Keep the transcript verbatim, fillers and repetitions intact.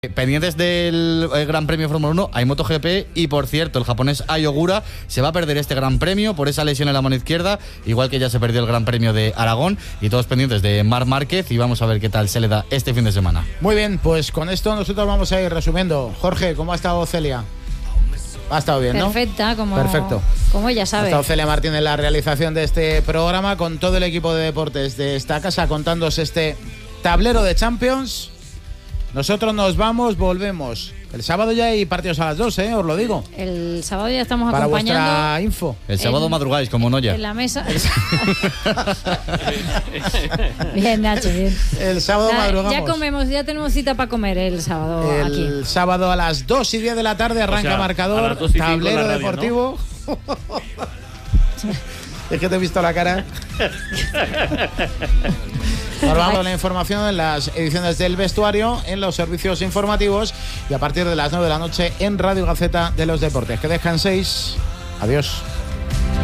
Pendientes del Gran Premio Fórmula uno, hay MotoGP y, por cierto, el japonés Ai Ogura se va a perder este Gran Premio por esa lesión en la mano izquierda, igual que ya se perdió el Gran Premio de Aragón. Y todos pendientes de Marc Márquez, y vamos a ver qué tal se le da este fin de semana. Muy bien, pues con esto nosotros vamos a ir resumiendo. Jorge, ¿cómo ha estado Celia? Ha estado bien, ¿no? Perfecta, como, Perfecto. como ella sabe. Ha estado Celia Martín en la realización de este programa con todo el equipo de deportes de esta casa contándoos este tablero de Champions. Nosotros nos vamos, volvemos. El sábado ya hay partidos a las dos, ¿eh? Os lo digo. El sábado ya estamos para acompañando. Para vuestra info. El sábado en, madrugáis, como Noya. En la mesa. Bien, Nacho, bien. El sábado Nada, madrugamos. Ya comemos, ya tenemos cita para comer el sábado el aquí. El sábado a las dos y diez de la tarde arranca, o sea, marcador, tablero radio, deportivo. ¿No? Es que te he visto la cara. Nos vamos a la información en las ediciones del vestuario, en los servicios informativos y a partir de las nueve de la noche en Radio Gaceta de los Deportes. Que descanséis. Adiós.